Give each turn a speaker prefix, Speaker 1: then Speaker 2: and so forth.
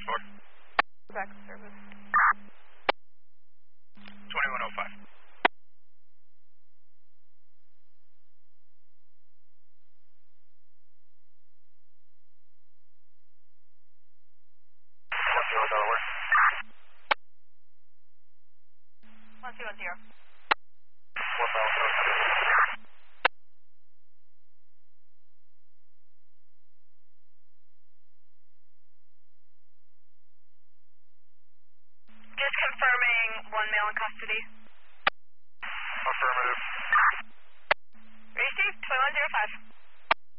Speaker 1: 4.
Speaker 2: Back to service.
Speaker 1: 2105. Delaware.
Speaker 2: 1210.
Speaker 1: 4000.
Speaker 2: Just confirming one male in custody.
Speaker 1: Affirmative.
Speaker 2: Received 2105.